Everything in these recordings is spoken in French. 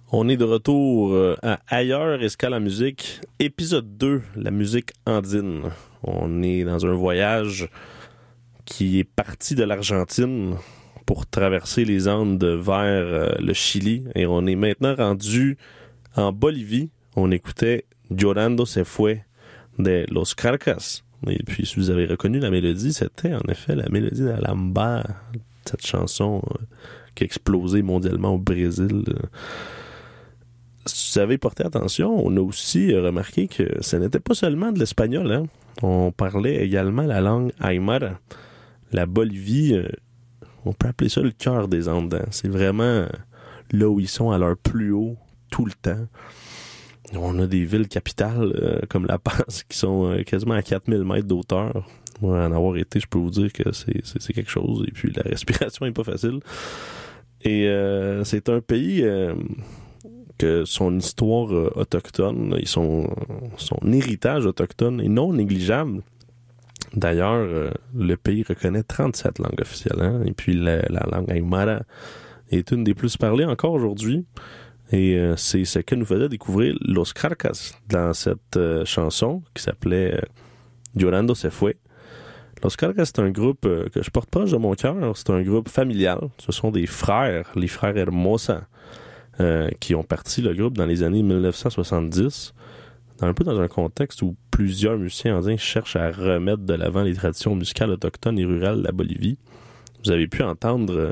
On est de retour à Ailleurs Escale Musique, épisode 2, la musique andine. On est dans un voyage qui est parti de l'Argentine pour traverser les Andes vers le Chili et on est maintenant rendu en Bolivie. On écoutait Llorando se fue de Los Carcas. Et puis, si vous avez reconnu la mélodie, c'était en effet la mélodie de la Lamba, cette chanson qui a explosé mondialement au Brésil. Si vous avez porté attention, on a aussi remarqué que ce n'était pas seulement de l'espagnol. Hein? On parlait également la langue aymara. La Bolivie, on peut appeler ça le cœur des Andes. Hein? C'est vraiment là où ils sont à leur plus haut tout le temps. On a des villes capitales comme La Paz qui sont quasiment à 4000 mètres d'auteur. Moi, en avoir été, je peux vous dire que c'est quelque chose. Et puis, la respiration n'est pas facile. Et c'est un pays que son histoire autochtone, et son héritage autochtone est non négligeable. D'ailleurs, le pays reconnaît 37 langues officielles. Hein? Et puis, la langue aymara est une des plus parlées encore aujourd'hui. Et c'est ce que nous faisait découvrir Los Carcas dans cette chanson qui s'appelait Llorando se fue. Los Carcas, c'est un groupe que je porte proche de mon cœur. C'est un groupe familial. Ce sont des frères, les frères Hermosa, qui ont parti le groupe dans les années 1970, un peu dans un contexte où plusieurs musiciens andins cherchent à remettre de l'avant les traditions musicales autochtones et rurales de la Bolivie. Vous avez pu entendre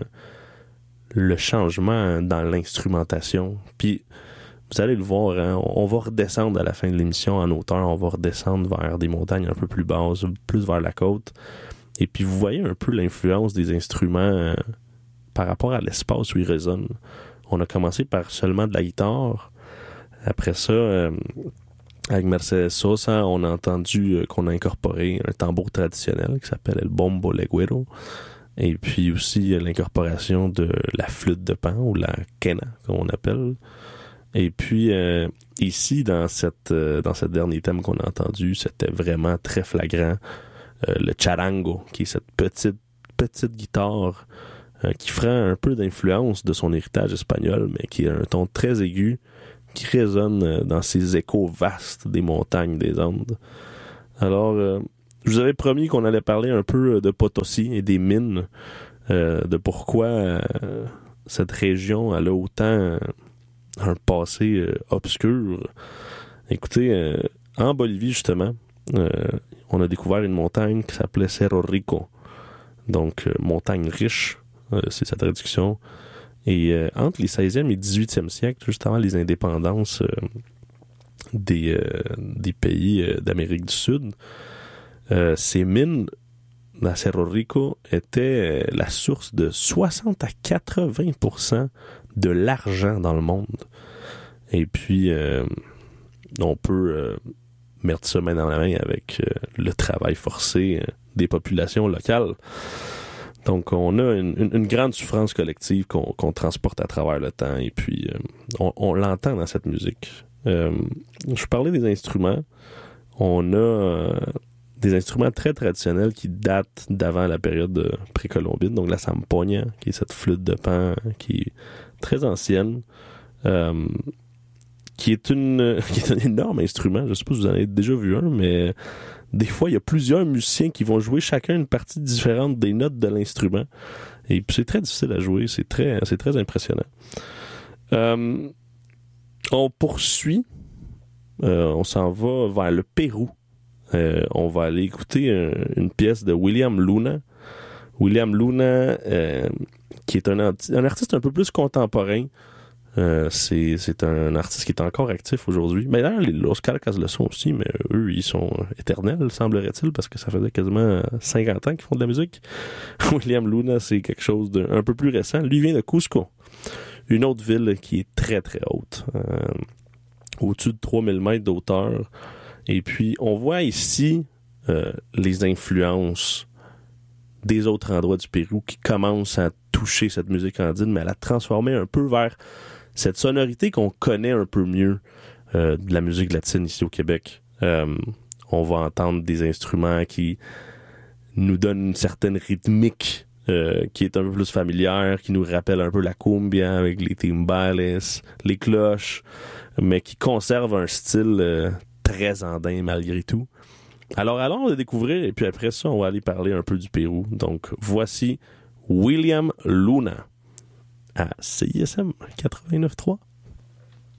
le changement dans l'instrumentation. Puis, vous allez le voir, hein, on va redescendre à la fin de l'émission en hauteur, on va redescendre vers des montagnes un peu plus basses, plus vers la côte. Et puis, vous voyez un peu l'influence des instruments par rapport à l'espace où ils résonnent. On a commencé par seulement de la guitare. Après ça, avec Mercedes Sosa, on a entendu qu'on a incorporé un tambour traditionnel qui s'appelle le bombo legüero. Et puis aussi l'incorporation de la flûte de Pan ou la quena, comme on appelle. Et puis ici, dans cette dernier thème qu'on a entendu, c'était vraiment très flagrant. Le charango, qui est cette petite guitare qui prend un peu d'influence de son héritage espagnol, mais qui a un ton très aigu, qui résonne dans ces échos vastes des montagnes des Andes. Alors, je vous avais promis qu'on allait parler un peu de Potosí et des mines, de pourquoi cette région elle a autant un passé obscur. Écoutez, en Bolivie, justement, on a découvert une montagne qui s'appelait Cerro Rico, donc montagne riche, c'est sa traduction. Et entre les 16e et 18e siècles, juste avant les indépendances des pays d'Amérique du Sud, ces mines à Cerro Rico étaient la source de 60 à 80% de l'argent dans le monde. Et puis, on peut mettre ça main dans la main avec le travail forcé des populations locales. Donc, on a une grande souffrance collective qu'on transporte à travers le temps. Et puis, on l'entend dans cette musique. Je parlais des instruments. On a des instruments très traditionnels qui datent d'avant la période précolombine. Donc, la samponia, qui est cette flûte de Pan, qui est très ancienne, qui est un énorme instrument. Je ne sais pas si vous en avez déjà vu un, mais des fois, il y a plusieurs musiciens qui vont jouer chacun une partie différente des notes de l'instrument. Et puis, c'est très difficile à jouer. C'est très impressionnant. On poursuit. On s'en va vers le Pérou. On va aller écouter une pièce de William Luna. William Luna, qui est un artiste un peu plus contemporain. C'est un artiste qui est encore actif aujourd'hui. Mais d'ailleurs, les Los Carcas le sont aussi, mais eux, ils sont éternels, semblerait-il, parce que ça faisait quasiment 50 ans qu'ils font de la musique. William Luna, c'est quelque chose d'un peu plus récent. Lui vient de Cusco, une autre ville qui est très, très haute, au-dessus de 3000 mètres d'auteur. Et puis, on voit ici les influences des autres endroits du Pérou qui commencent à toucher cette musique andine, mais à la transformer un peu vers cette sonorité qu'on connaît un peu mieux de la musique latine ici au Québec. On va entendre des instruments qui nous donnent une certaine rythmique qui est un peu plus familière, qui nous rappelle un peu la cumbia avec les timbales, les cloches, mais qui conserve un style très andin malgré tout. Alors allons le découvrir et puis après ça, on va aller parler un peu du Pérou. Donc voici William Luna à CISM 89.3.